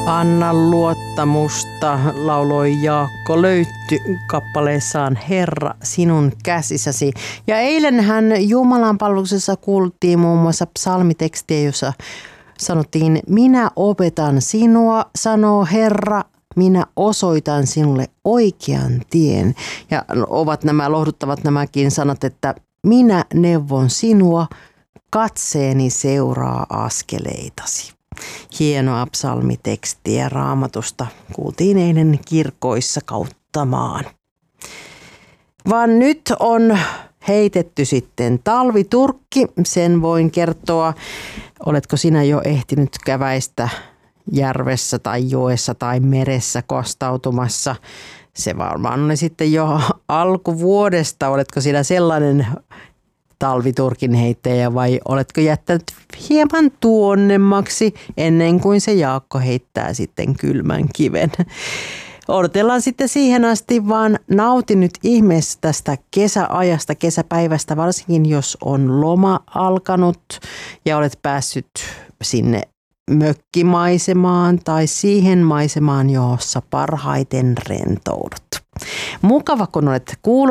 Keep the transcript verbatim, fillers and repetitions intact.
Anna luottamusta lauloi Jaakko Löytty kappaleessaan Herra sinun käsissäsi. Ja eilenhän Jumalan palveluksessa kuultiin muun muassa psalmitekstiä, jossa sanottiin, minä opetan sinua, sanoo Herra, minä osoitan sinulle oikean tien. Ja ovat nämä lohduttavat nämäkin sanat, että minä neuvon sinua, katseeni seuraa askeleitasi. Hienoa psalmitekstiä Raamatusta kuultiin eilen kirkoissa kautta maan. Vaan nyt on heitetty sitten talviturkki, sen voin kertoa. Oletko sinä jo ehtinyt käväistä järvessä tai joessa tai meressä kostautumassa? Se varmaan on sitten jo alkuvuodesta. Oletko sinä sellainen talviturkin heittäjä vai oletko jättänyt hieman tuonnemmaksi ennen kuin se Jaakko heittää sitten kylmän kiven? Odotellaan sitten siihen asti, vaan nauti nyt ihmeessä tästä kesäajasta, kesäpäivästä, varsinkin jos on loma alkanut ja olet päässyt sinne mökkimaisemaan tai siihen maisemaan, jossa parhaiten rentoudut. Mukava, kun olet kuulolla.